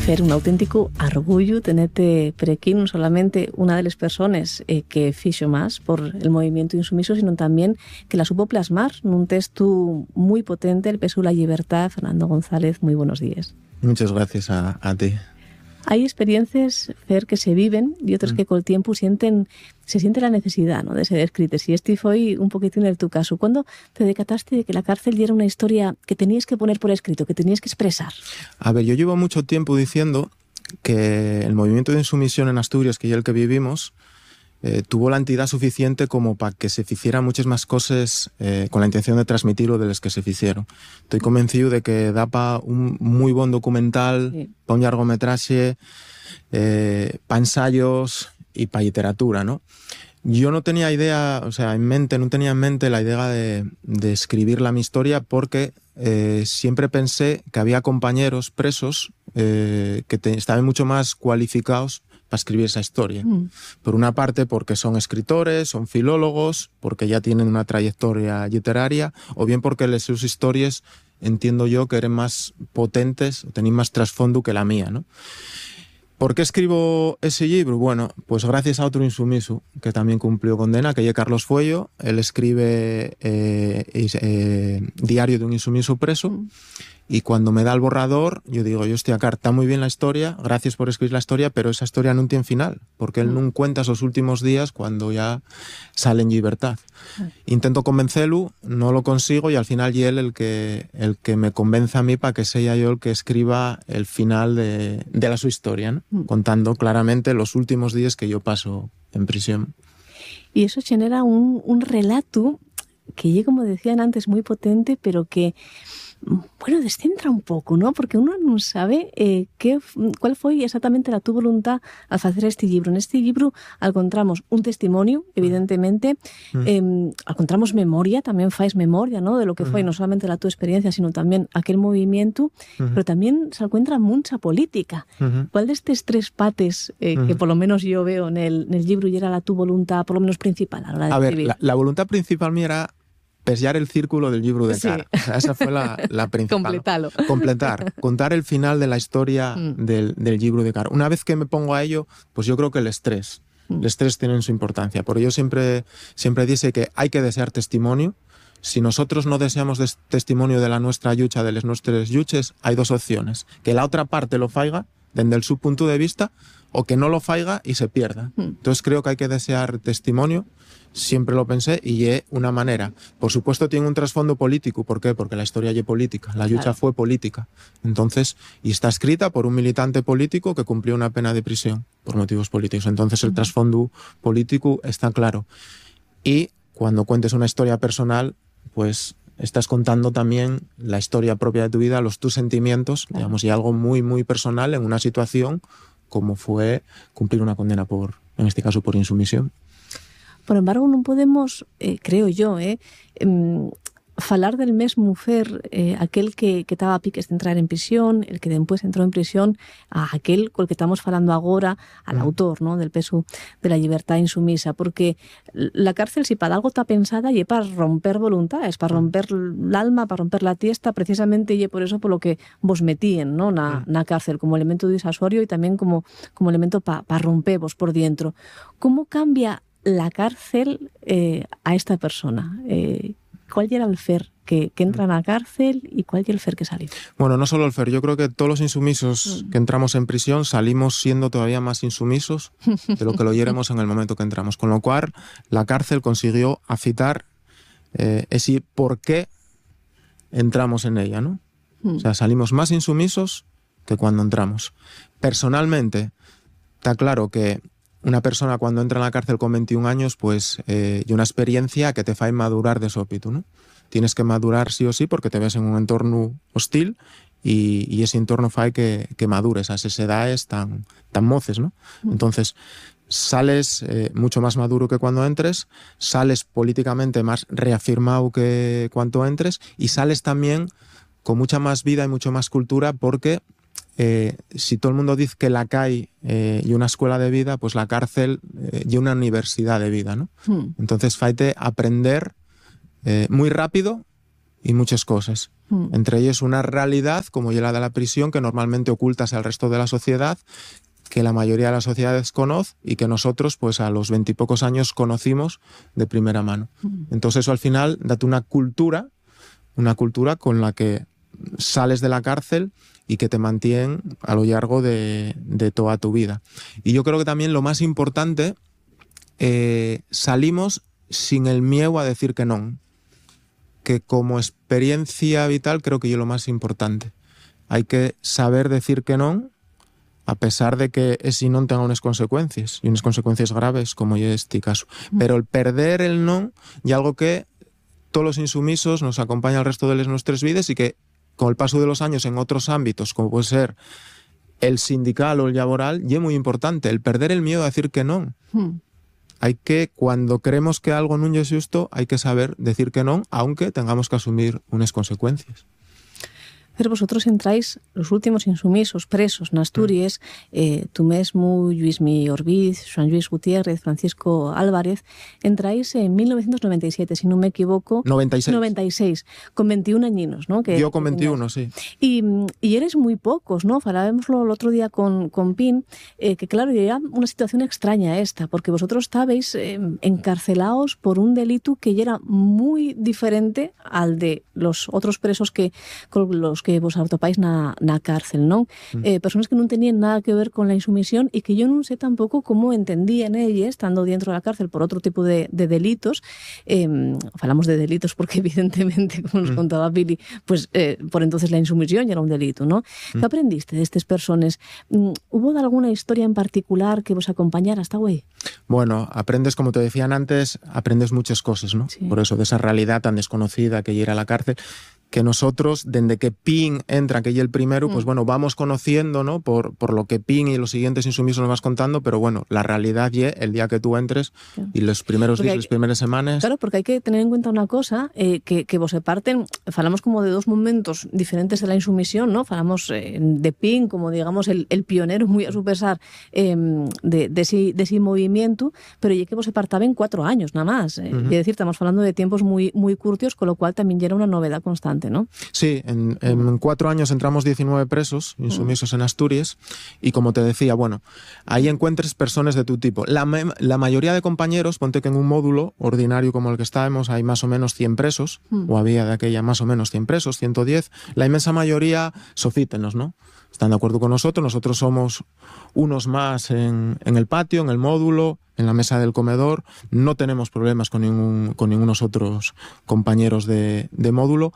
Fer, un auténtico orgullo tenerte por aquí, non solamente una de las personas que fixo más por el movimiento insumiso, sino también que la supo plasmar nun texto muy potente, El peso de la libertad. Fernando González, muy buenos días. Muchas gracias a ti. Hay experiencias, Fer, que se viven y otras que con el tiempo se siente la necesidad, ¿no?, de ser escritas. Y este fue un poquitín el tu caso. ¿Cuándo te decataste de que la cárcel ya era una historia que tenías que poner por escrito, que tenías que expresar? A ver, yo llevo mucho tiempo diciendo que el movimiento de insumisión en Asturias, que es el que vivimos, tuvo la entidad suficiente como para que se hicieran muchas más cosas con la intención de transmitirlo de las que se hicieron. Estoy convencido de que da para un muy buen documental, sí, para un largometraje, para ensayos y para literatura, ¿no? Yo no tenía idea, o sea, no tenía en mente la idea de escribir mi historia porque siempre pensé que había compañeros presos que estaban mucho más cualificados para escribir esa historia. Por una parte porque son escritores, son filólogos, porque ya tienen una trayectoria literaria, o bien porque sus historias entiendo yo que eran más potentes, tenían más trasfondo que la mía, ¿no? ¿Por qué escribo ese libro? Bueno, pues gracias a otro insumiso que también cumplió condena, que es Carlos Fuello. Él escribe Diario de un insumiso preso, y cuando me da el borrador, yo digo, hostia, Car, está muy bien la historia, gracias por escribir la historia, pero esa historia no tiene final, porque él no cuenta esos últimos días cuando ya sale en libertad. Intento convencerlo, no lo consigo, y al final y él el que me convence a mí para que sea yo el que escriba el final de su historia, ¿no? Contando claramente los últimos días que yo paso en prisión. Y eso genera un relato que, como decían antes, muy potente, pero que, bueno, descentra un poco, ¿no? Porque uno no sabe cuál fue exactamente la tu voluntad al hacer este libro. En este libro encontramos un testimonio, evidentemente, encontramos memoria, también faes memoria, ¿no?, de lo que fue no solamente la tu experiencia, sino también aquel movimiento, pero también se encuentra mucha política. ¿Cuál de estos tres pates que por lo menos yo veo en el libro y era la tu voluntad, por lo menos principal a la hora de escribir? A ver, la voluntad principal mía era pesar el círculo del libro de Car. Sí. O sea, esa fue la principal. Completar, contar el final de la historia del libro de Car. Una vez que me pongo a ello, pues yo creo que el estrés tiene su importancia. Porque yo siempre dice que hay que desear testimonio. Si nosotros no deseamos testimonio de la nuestra lucha, de las nuestras luchas, hay dos opciones: que la otra parte lo faiga desde su punto de vista, o que no lo faiga y se pierda. Entonces creo que hay que desear testimonio. Siempre lo pensé, y es una manera. Por supuesto tiene un trasfondo político. ¿Por qué? Porque la historia es política, la lucha fue política. Entonces, y está escrita por un militante político que cumplió una pena de prisión por motivos políticos. Entonces el trasfondo político está claro. Y cuando cuentes una historia personal, pues estás contando también la historia propia de tu vida, tus sentimientos, digamos, y algo muy, muy personal en una situación como fue cumplir una condena en este caso, por insumisión. Por embargo, no podemos, creo yo, falar del mesmo Fer, aquel que estaba a piques de entrar en prisión, el que después entró en prisión, a aquel con el que estamos falando ahora, al autor, ¿no?, del peso de la libertad insumisa, porque la cárcel, si para algo está pensada, y para romper voluntades, para romper el alma, para romper la tiesta, precisamente, y por eso por lo que vos metían, ¿no?, na cárcel, como elemento disuasorio y también como elemento para romper vos por dentro. ¿Cómo cambia la cárcel a esta persona? ¿Cuál era el Fer que entra en la cárcel y cuál era el Fer que salió? Bueno, no solo el Fer, yo creo que todos los insumisos que entramos en prisión salimos siendo todavía más insumisos de lo que lo éramos en el momento que entramos. Con lo cual, la cárcel consiguió afitar ese por qué entramos en ella, ¿no? O sea, salimos más insumisos que cuando entramos. Personalmente, está claro que una persona cuando entra en la cárcel con 21 años, pues, y una experiencia que te fa madurar de sópito, ¿no? Tienes que madurar sí o sí porque te ves en un entorno hostil y ese entorno fa que madures a esas edades tan moces, ¿no? Entonces, sales mucho más maduro que cuando entres, sales políticamente más reafirmado que cuando entres, y sales también con mucha más vida y mucho más cultura, porque si todo el mundo dice que la CAI y una escuela de vida, pues la cárcel y una universidad de vida, ¿no? Entonces, faite aprender muy rápido, y muchas cosas. Entre ellas una realidad, como ya la de la prisión, que normalmente ocultas al resto de la sociedad, que la mayoría de la sociedad desconoce y que nosotros, pues a los 20 y pocos años, conocimos de primera mano. Entonces eso al final date una cultura con la que sales de la cárcel y que te mantiene a lo largo de toda tu vida. Y yo creo que también lo más importante, salimos sin el miedo a decir que no, que como experiencia vital creo que es lo más importante. Hay que saber decir que no, a pesar de que ese no tenga unas consecuencias, y unas consecuencias graves, como es este caso. Pero el perder el no y algo que todos los insumisos nos acompaña el resto de nuestras vidas y que con el paso de los años en otros ámbitos, como puede ser el sindical o el laboral, y es muy importante, el perder el miedo a decir que no. Hay que, cuando creemos que algo no es justo, hay que saber decir que no, aunque tengamos que asumir unas consecuencias. Pero vosotros entráis, los últimos insumisos presos en Asturias, tú mesmo, Lluismi Orbiz, Juan Luis Gutiérrez, Francisco Álvarez, entráis en 1997, si no me equivoco. 96, con 21 añinos, ¿no? Yo con 21, sí. Y eres muy pocos, ¿no? Falábamoslo el otro día con Pin, que claro, era una situación extraña esta, porque vosotros estabais encarcelados por un delito que ya era muy diferente al de los otros presos con los que vos atopáis na cárcel, ¿no? Personas que no tenían nada que ver con la insumisión y que yo no sé tampoco cómo entendían ellas, estando dentro de la cárcel por otro tipo de delitos. Falamos de delitos porque evidentemente, como nos contaba Billy, pues por entonces la insumisión ya era un delito, ¿no? ¿Qué aprendiste de estas personas? ¿Hubo alguna historia en particular que vos acompañara hasta hoy? Bueno, aprendes, como te decían antes, aprendes muchas cosas, ¿no? Sí. Por eso, de esa realidad tan desconocida que ya era la cárcel, que nosotros, desde que Pin entra, que ya el primero, pues bueno, vamos conociendo, ¿no? Por lo que Pin y los siguientes insumisos nos vas contando, pero bueno, la realidad ya el día que tú entres y los primeros días, las primeras semanas. Claro, porque hay que tener en cuenta una cosa, que vos se parten, falamos como de dos momentos diferentes de la insumisión, ¿no? Falamos de Pin como, digamos, el pionero, muy a su pesar, de ese movimiento, pero ya que vos se partaban 4 años, nada más. Es decir, estamos hablando de tiempos muy, muy curtios, con lo cual también ya era una novedad constante, ¿no? Sí, en 4 años entramos 19 presos insumisos en Asturias y como te decía, bueno, ahí encuentres personas de tu tipo. La mayoría de compañeros, ponte que en un módulo ordinario como el que estábamos hay más o menos 100 presos, o había de aquella más o menos 100 presos, 110, la inmensa mayoría sofítenos, ¿no? Están de acuerdo con nosotros somos unos más en el patio, en el módulo, en la mesa del comedor, no tenemos problemas con ningunos otros compañeros de módulo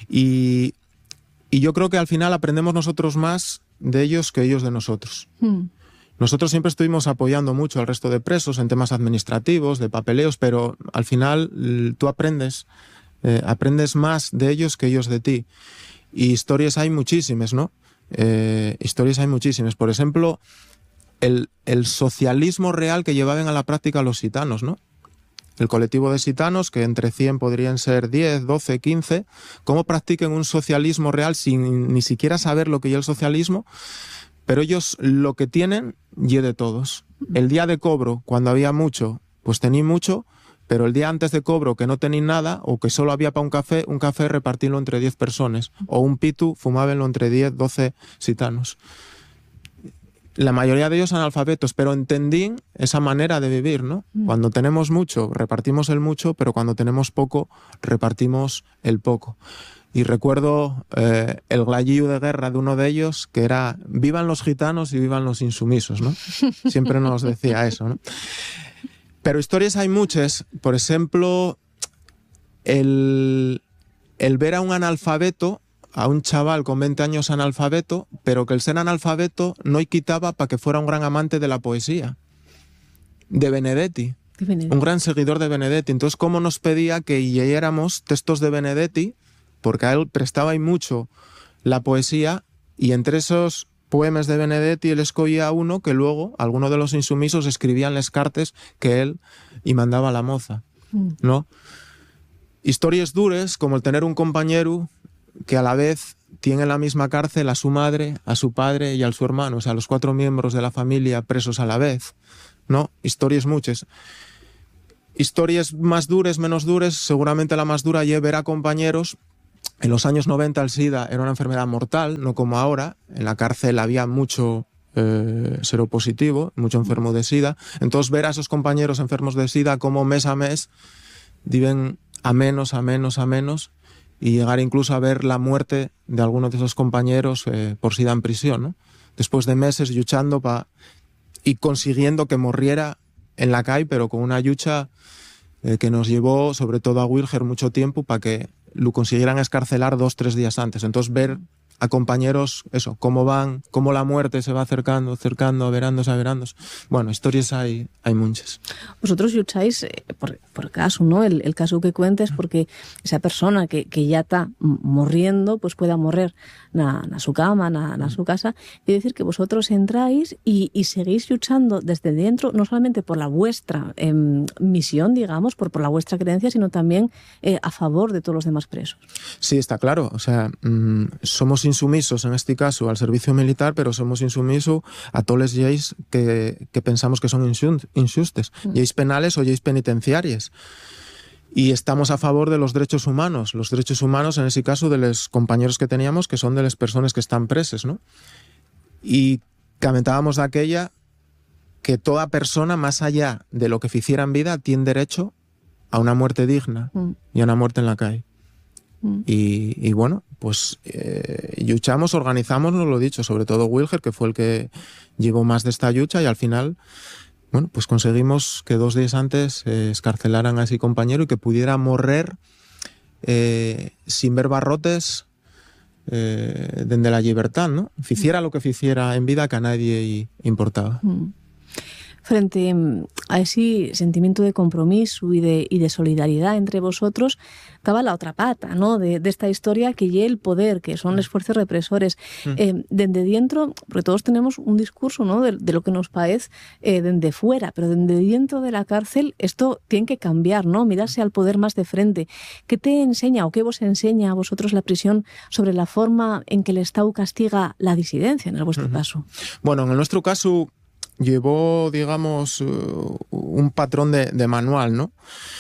y yo creo que al final aprendemos nosotros más de ellos que ellos de nosotros. Nosotros siempre estuvimos apoyando mucho al resto de presos en temas administrativos, de papeleos, pero al final tú aprendes más de ellos que ellos de ti. Y historias hay muchísimas, ¿no? Historias hay muchísimas. Por ejemplo, el socialismo real que llevaban a la práctica los gitanos, ¿no? El colectivo de gitanos, que entre 100 podrían ser 10, 12, 15, cómo practican un socialismo real sin ni siquiera saber lo que es el socialismo, pero ellos lo que tienen y de todos. El día de cobro, cuando había mucho, pues tenían mucho, pero el día antes de cobro, que no tenían nada, o que solo había para un café repartirlo entre 10 personas, o un pitu, fumábenlo entre 10, 12 gitanos. La mayoría de ellos analfabetos, pero entendí esa manera de vivir, ¿no? Cuando tenemos mucho, repartimos el mucho, pero cuando tenemos poco, repartimos el poco. Y recuerdo el gallillo de guerra de uno de ellos, que era vivan los gitanos y vivan los insumisos, ¿no? Siempre nos decía eso, ¿no? Pero historias hay muchas. Por ejemplo, el ver a un analfabeto, a un chaval con 20 años analfabeto, pero que el ser analfabeto no quitaba para que fuera un gran amante de la poesía. De Benedetti. Un gran seguidor de Benedetti. Entonces, ¿cómo nos pedía que leyéramos textos de Benedetti? Porque a él prestaba y mucho la poesía, y entre esos poemas de Benedetti él escogía uno que luego alguno de los insumisos escribían las cartas que él y mandaba a la moza, ¿no? Historias duras como el tener un compañero que a la vez tiene en la misma cárcel a su madre, a su padre y a su hermano, o sea, los 4 miembros de la familia presos a la vez, ¿no? Historias muchas. Historias más duras, menos duras, seguramente la más dura es ver a compañeros en los años 90 el SIDA era una enfermedad mortal, no como ahora. En la cárcel había mucho seropositivo, mucho enfermo de SIDA. Entonces ver a esos compañeros enfermos de SIDA como mes a mes viven a menos y llegar incluso a ver la muerte de algunos de esos compañeros por SIDA en prisión, ¿no? Después de meses luchando y consiguiendo que muriera en la calle, pero con una lucha que nos llevó, sobre todo a Wilger, mucho tiempo para que lo consiguieran escarcelar 2-3 días antes. Entonces ver a compañeros, eso, cómo van, cómo la muerte se va acercando, averándose. Bueno, historias hay muchas. Vosotros lucháis por caso, ¿no? El caso que cuentes, porque esa persona que ya está muriendo, pues pueda morir na su cama, na su casa. Quiere decir que vosotros entráis y seguís luchando desde dentro, no solamente por la vuestra misión, digamos, por la vuestra creencia, sino también a favor de todos los demás presos. Sí, está claro. O sea, somos insumisos en este caso al servicio militar, pero somos insumisos a todas las leyes que pensamos que son injustas, leyes penales o leyes penitenciarias. Y estamos a favor de los derechos humanos en ese caso de los compañeros que teníamos, que son de las personas que están presas, ¿no? Y comentábamos de aquella que toda persona, más allá de lo que hiciera en vida, tiene derecho a una muerte digna y a una muerte en la calle. Y bueno, pues luchamos, organizamos, nos lo he dicho, sobre todo Wilger, que fue el que llevó más de esta lucha, y al final, bueno, pues conseguimos que 2 días antes escarcelaran a ese compañero y que pudiera morir sin ver barrotes desde la libertad, ¿no? Hiciera lo que hiciera en vida, que a nadie importaba. Frente a ese sentimiento de compromiso y de solidaridad entre vosotros, estaba la otra pata, ¿no? de esta historia, que lleva el poder, que son los fuerzas represores. Desde dentro, porque todos tenemos un discurso, ¿no? de lo que nos parece desde fuera, pero desde dentro de la cárcel esto tiene que cambiar, ¿no? Mirarse al poder más de frente. ¿Qué te enseña o qué vos enseña a vosotros la prisión sobre la forma en que el Estado castiga la disidencia, en vuestro caso? Bueno, en nuestro caso llevó, digamos, un patrón de manual, ¿no?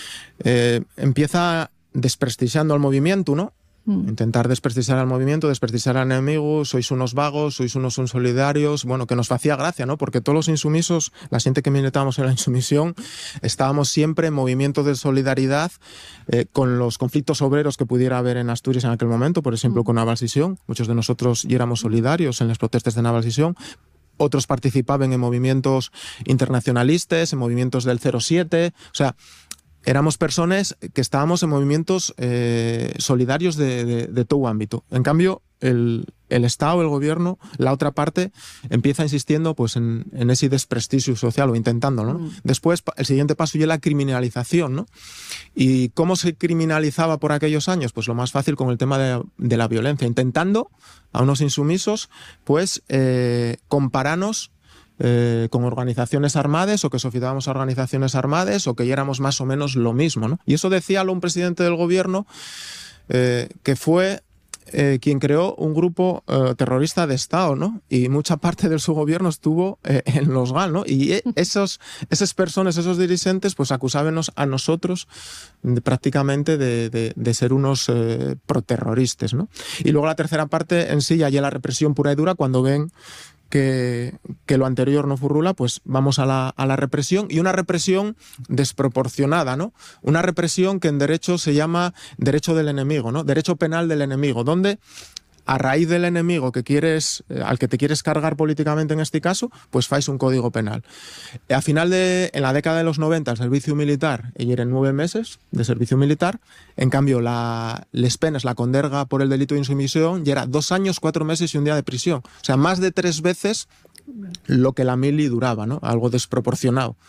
Empieza desprestigiando al movimiento, ¿no? Intentar desprestigiar al movimiento, desprestigiar al enemigo, sois unos vagos, sois unos insolidarios, bueno, que nos hacía gracia, ¿no? Porque todos los insumisos, la gente que militábamos en la insumisión, estábamos siempre en movimientos de solidaridad con los conflictos obreros que pudiera haber en Asturias en aquel momento, por ejemplo, con Navalsisión. Muchos de nosotros ya éramos solidarios en las protestas de Navalsisión. Otros participaban en movimientos internacionalistas, en movimientos del 07, o sea, éramos personas que estábamos en movimientos solidarios de todo ámbito. En cambio, el Estado, el gobierno, la otra parte, empieza insistiendo pues en ese desprestigio social, o intentándolo, ¿no? Después, el siguiente paso ya es la criminalización, ¿no? ¿Y cómo se criminalizaba por aquellos años? Pues lo más fácil, con el tema de la violencia, intentando a unos insumisos pues compararnos con organizaciones armadas, o que sociábamos a organizaciones armadas, o que ya éramos más o menos lo mismo, ¿no? Y eso decíalo un presidente del gobierno que fue quien creó un grupo terrorista de Estado, ¿no? Y mucha parte de su gobierno estuvo en los GAL, ¿no? Y esas personas, esos dirigentes, pues acusábamos a nosotros prácticamente de ser unos proterroristas, ¿no? Y luego la tercera parte en sí ya la represión pura y dura, cuando ven que lo anterior no furrula, pues vamos a la represión, y una represión desproporcionada, ¿no? Una represión que en derecho se llama derecho del enemigo, ¿no? Derecho penal del enemigo, donde a raíz del enemigo al que te quieres cargar políticamente en este caso, pues fais un código penal. En la década de los 90, el servicio militar, y eran 9 meses de servicio militar. En cambio, les penas, la conderga por el delito de insumisión, ya era 2 años, 4 meses y 1 día de prisión. O sea, más de 3 veces lo que la mili duraba, ¿no? Algo desproporcionado.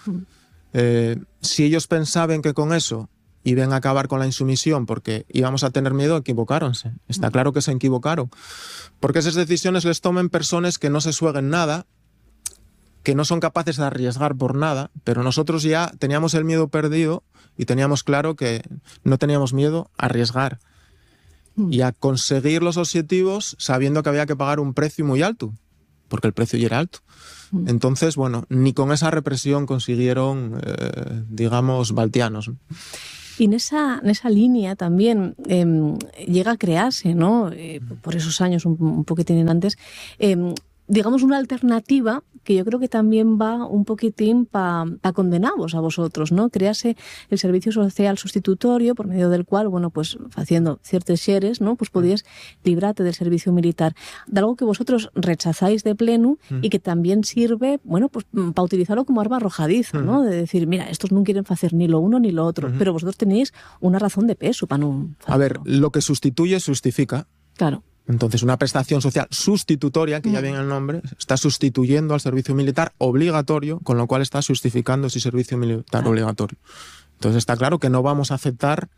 Si ellos pensaban que con eso iban a acabar con la insumisión porque íbamos a tener miedo, equivocáronse. Está claro que se equivocaron. Porque esas decisiones les tomen personas que no se sueguen nada, que no son capaces de arriesgar por nada, pero nosotros ya teníamos el miedo perdido y teníamos claro que no teníamos miedo a arriesgar y a conseguir los objetivos sabiendo que había que pagar un precio muy alto, porque el precio ya era alto. Entonces, bueno, ni con esa represión consiguieron, digamos, baltianos, ¿no? Y en esa línea también llega a crearse, ¿no? Por esos años, un poquitín antes, digamos, una alternativa que yo creo que también va un poquitín para condenaros a vosotros, ¿no? Crease el servicio social sustitutorio, por medio del cual, bueno, pues haciendo ciertos xeres, ¿no? Pues podías librarte del servicio militar. De algo que vosotros rechazáis de pleno y que también sirve, bueno, pues para utilizarlo como arma arrojadiza, ¿no? De decir, mira, estos no quieren hacer ni lo uno ni lo otro, pero vosotros tenéis una razón de peso para no hacerlo. A ver, lo que sustituye, justifica. Claro. Entonces, una prestación social sustitutoria, que ya viene el nombre, está sustituyendo al servicio militar obligatorio, con lo cual está justificando ese servicio militar obligatorio. Entonces, está claro que no vamos a aceptar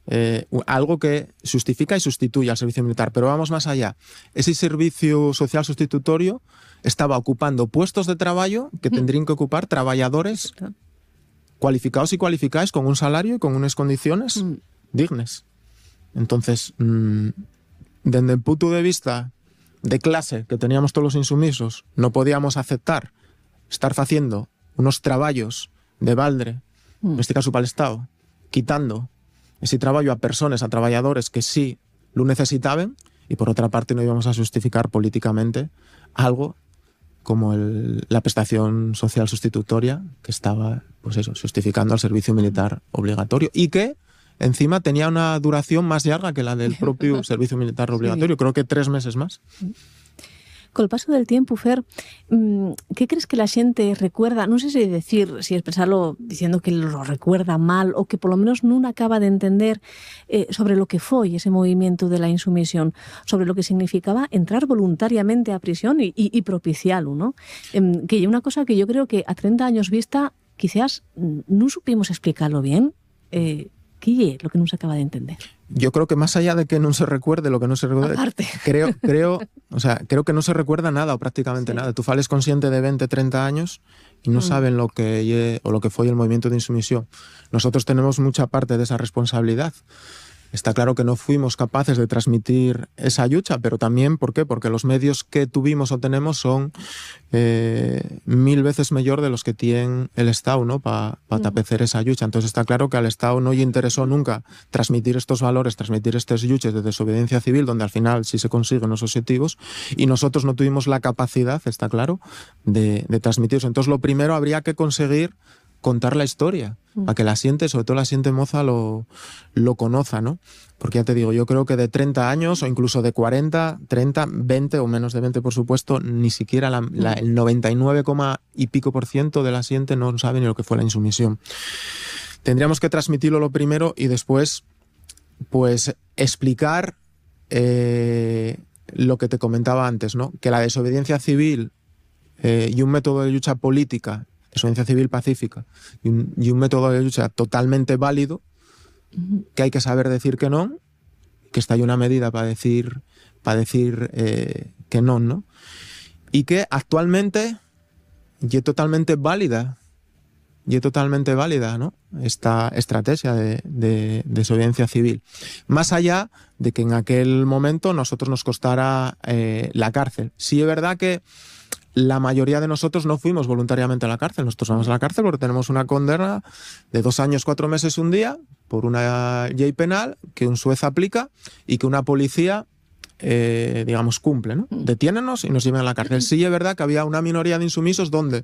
algo que justifica y sustituye al servicio militar. Pero vamos más allá. Ese servicio social sustitutorio estaba ocupando puestos de trabajo que tendrían que ocupar trabajadores cualificados y cualificadas con un salario y con unas condiciones dignas. Entonces, desde el punto de vista de clase que teníamos todos los insumisos, no podíamos aceptar estar haciendo unos trabajos de baldre, en este caso para el Estado, quitando ese trabajo a personas, a trabajadores que sí lo necesitaban, y por otra parte no íbamos a justificar políticamente algo como la prestación social sustitutoria que estaba, pues eso, justificando al servicio militar obligatorio y que encima tenía una duración más larga que la del propio servicio militar obligatorio, creo que 3 meses más. Con el paso del tiempo, Fer, ¿qué crees que la gente recuerda? No sé si expresarlo diciendo que lo recuerda mal o que por lo menos no acaba de entender sobre lo que fue ese movimiento de la insumisión, sobre lo que significaba entrar voluntariamente a prisión y propiciarlo, ¿no? Que hay una cosa que yo creo que a 30 años vista quizás no supimos explicarlo bien. ¿Qué es lo que no se acaba de entender? Yo creo que más allá de que no se recuerde lo que no se recuerde, creo que no se recuerda nada o prácticamente nada. Tú fales consciente de 20, 30 años y no saben lo que fue el movimiento de insumisión. Nosotros tenemos mucha parte de esa responsabilidad. Está claro que no fuimos capaces de transmitir esa lucha, pero también, ¿por qué? Porque los medios que tuvimos o tenemos son 1000 veces mayor de los que tiene el Estado, ¿no? Para tapecer esa lucha. Entonces está claro que al Estado no le interesó nunca transmitir estos valores, transmitir estas luchas de desobediencia civil, donde al final sí se consiguen los objetivos, y nosotros no tuvimos la capacidad, está claro, de transmitirlos. Entonces lo primero habría que conseguir contar la historia, para que la siente, sobre todo la siente moza, lo conozca, ¿no? Porque ya te digo, yo creo que de 30 años o incluso de 40, 30, 20 o menos de 20, por supuesto, ni siquiera el 99, y pico % de la siente no sabe ni lo que fue la insumisión. Tendríamos que transmitirlo lo primero y después, pues, explicar lo que te comentaba antes, ¿no? Que la desobediencia civil y un método de lucha política, desobediencia civil pacífica, y un método de lucha totalmente válido, que hay que saber decir que no, que está ahí una medida para decir que no, ¿no? Y que actualmente es totalmente válida, ¿no? Esta estrategia de desobediencia civil. Más allá de que en aquel momento nosotros nos costara la cárcel. Sí es verdad que la mayoría de nosotros no fuimos voluntariamente a la cárcel. Nosotros vamos a la cárcel porque tenemos una condena de 2 años, 4 meses, un día, por una ley penal que un juez aplica y que una policía, digamos, cumple, ¿no? Detiénenos y nos llevan a la cárcel. Sí es verdad que había una minoría de insumisos donde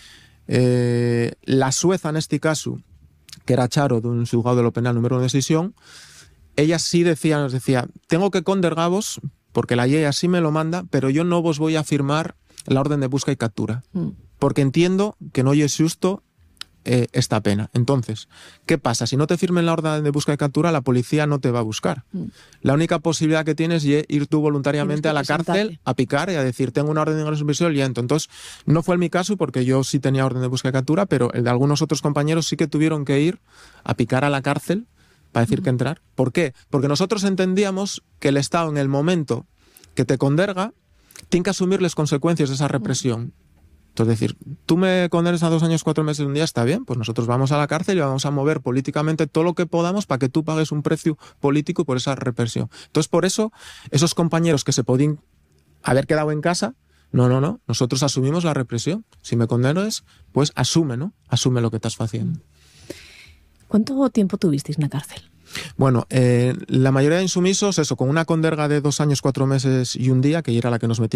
la jueza, en este caso, que era Charo, de un juzgado de lo penal número 1 de decisión, ella sí nos decía, tengo que condenaros porque la ley así me lo manda, pero yo no vos voy a firmar la orden de busca y captura, porque entiendo que no es justo esta pena. Entonces, ¿qué pasa? Si no te firmen la orden de busca y captura, la policía no te va a buscar. La única posibilidad que tienes es ir tú voluntariamente a la cárcel a picar y a decir, tengo una orden de ingreso prisión y entro. Entonces, no fue mi caso porque yo sí tenía orden de busca y captura, pero el de algunos otros compañeros sí que tuvieron que ir a picar a la cárcel para decir que entrar. ¿Por qué? Porque nosotros entendíamos que el Estado, en el momento que te conderga, tiene que asumir las consecuencias de esa represión. Entonces, decir, tú me condenas a 2 años, 4 meses, un día, está bien, pues nosotros vamos a la cárcel y vamos a mover políticamente todo lo que podamos para que tú pagues un precio político por esa represión. Entonces, por eso, esos compañeros que se podían haber quedado en casa, no, nosotros asumimos la represión. Si me condenas, pues asume, ¿no? Asume lo que estás haciendo. ¿Cuánto tiempo tuvisteis en la cárcel? Bueno, la mayoría de insumisos, eso, con una conderga de 2 años, 4 meses y un día, que era la que nos metían